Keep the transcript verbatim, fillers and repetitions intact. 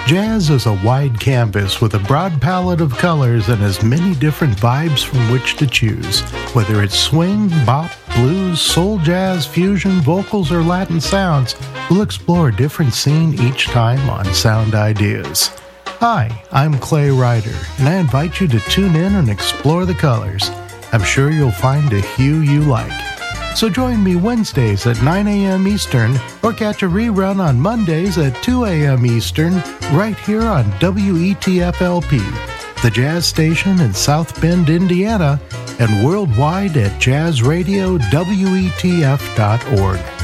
Jazz is a wide canvas with a broad palette of colors and as many different vibes from which to choose. Whether it's swing, bop, blues, soul jazz, fusion, vocals, or Latin sounds, we'll explore a different scene each time on Sound Ideas. Hi, I'm Clay Ryder, and I invite you to tune in and explore the colors. I'm sure you'll find a hue you like. So join me Wednesdays at nine a.m. Eastern, or catch a rerun on Mondays at two a.m. Eastern, right here on W E T F L P, the jazz station in South Bend, Indiana, and worldwide at jazz radio W E T F dot org.